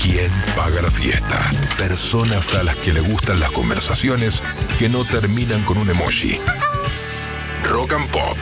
¿Quién paga la fiesta? Personas a las que le gustan las conversaciones que no terminan con un emoji. Rock and Pop.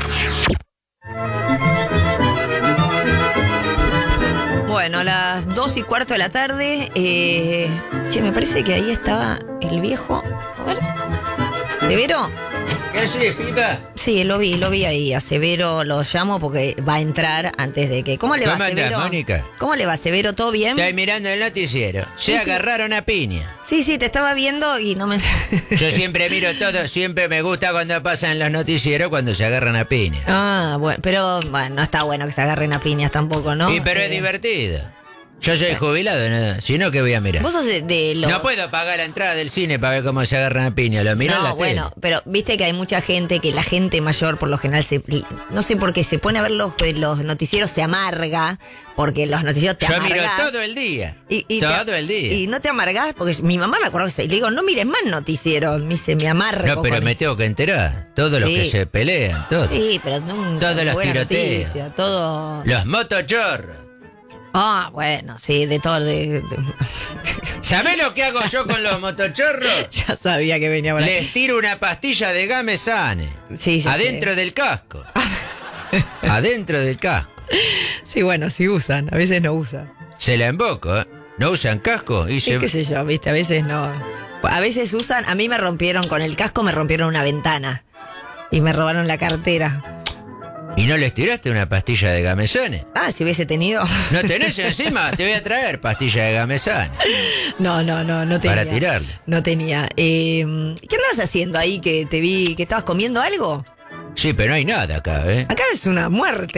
Bueno, las 2:15 de la tarde. Me parece que ahí estaba el viejo. A ver. ¿Severo? ¿Qué haces, pipa? Sí, lo vi ahí. A Severo lo llamo porque va a entrar antes de que... ¿Cómo le va, ¿Cómo andás, Severo? Mónica? ¿Cómo le va, Severo? ¿Todo bien? Estoy mirando el noticiero. Se agarraron a piña. Sí, te estaba viendo y no me... Yo siempre miro todo, siempre me gusta cuando pasan los noticieros cuando se agarran a piña. Ah, bueno, pero bueno, no está bueno que se agarren a piñas tampoco, ¿no? Sí, pero es divertido. Yo soy jubilado, ¿no? Si no, ¿qué voy a mirar? Vos sos de los... No puedo pagar la entrada del cine para ver cómo se agarran a piña. Lo miro en la tele. Pero viste que hay mucha gente que la gente mayor por lo general no sé por qué se pone a ver los noticieros, se amarga porque los noticieros te amargás. Yo miro todo el día. Todo el día. Y no te amargás porque mi mamá me acuerdo que le digo, no mires más noticieros, me dice, me amargo. No, pero me tengo que enterar. Todos los que se pelean, todos. Sí, pero todos los tiroteos. Noticia, todo. Los motochorros. Ah, bueno, sí, de todo. ¿Sabés lo que hago yo con los motochorros? Ya sabía que venía por ahí. Les tiro una pastilla de Gamesane. Sí, ya adentro del casco. Adentro del casco. Sí, bueno, sí usan, a veces no usan. Se la emboco, ¿eh? ¿No usan casco? Y qué sé yo, viste, a veces no. A veces usan, a mí me rompieron con el casco, me rompieron una ventana. Y me robaron la cartera. ¿Y no les tiraste una pastilla de Gamesane? Ah, si hubiese tenido. ¿No tenés encima? Te voy a traer pastilla de Gamesane. No tenía. Para tirarle. No tenía. ¿Qué andabas haciendo ahí que te vi que estabas comiendo algo? Sí, pero no hay nada acá, ¿eh? Acá es una muerte.